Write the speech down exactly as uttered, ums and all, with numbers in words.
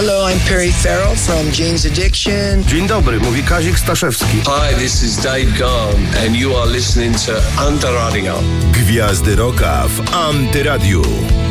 Hello, I'm Perry Farrell from Jane's Addiction. Dzień dobry, mówi Kazik Staszewski. Hi, this is Dave Gahan and you are listening to Antyradio. Gwiazdy Rocka w Antyradiu.